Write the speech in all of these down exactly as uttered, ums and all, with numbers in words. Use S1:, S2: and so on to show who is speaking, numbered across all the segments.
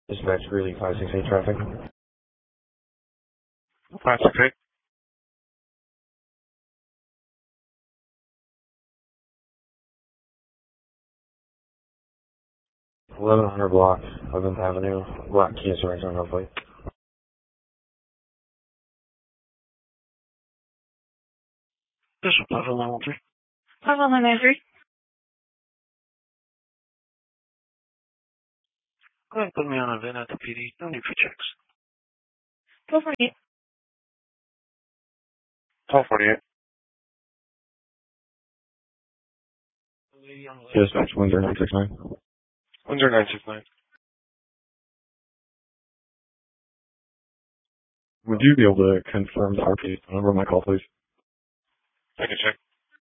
S1: Dispatch Greeley five six eight traffic.
S2: five six eight.
S1: eleven hundred block, eleventh Avenue, Black Kia Sorento, hopefully.
S2: This is five one nine three.
S3: five one nine three.
S2: Go ahead and put me on a V I N at the P D. No need for checks.
S3: twelve forty-eight.
S2: twelve forty-eight.
S1: Dispatch Windsor nine six nine.
S2: Windsor nine six nine.
S1: Would you be able to confirm the R P number of my call, please?
S2: I can check.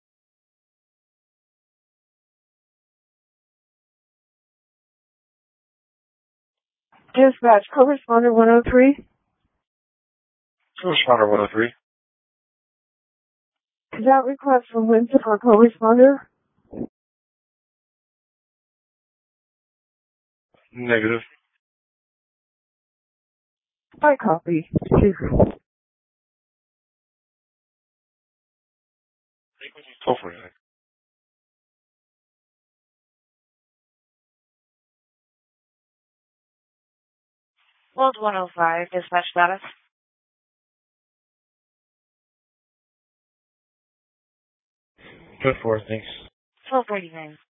S3: Dispatch, co-responder one oh three.
S2: Co-responder one oh three.
S3: Is that request from Windsor for co-responder?
S2: Negative.
S3: I copy.
S2: twelve forty-nine.
S3: World one oh five, dispatch status.
S1: Good for, thanks.
S3: twelve forty-nine.